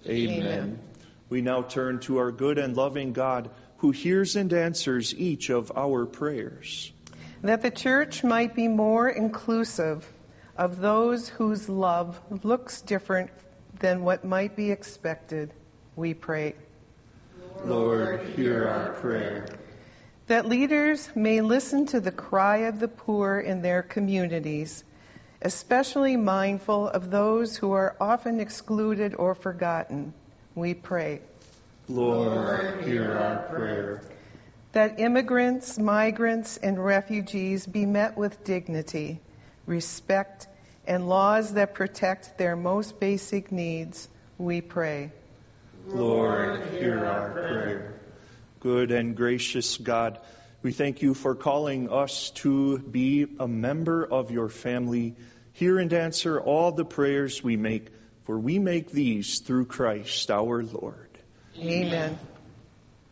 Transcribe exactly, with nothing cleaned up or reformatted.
Amen. Amen. We now turn to our good and loving God, who hears and answers each of our prayers. That the church might be more inclusive of those whose love looks different than what might be expected, we pray. Lord, hear our prayer. That leaders may listen to the cry of the poor in their communities, especially mindful of those who are often excluded or forgotten, we pray. Lord, hear our prayer. That immigrants, migrants, and refugees be met with dignity, respect, and laws that protect their most basic needs, we pray. Lord, hear our prayer. Good and gracious God, we thank you for calling us to be a member of your family. Hear and answer all the prayers we make, for we make these through Christ our Lord. Amen.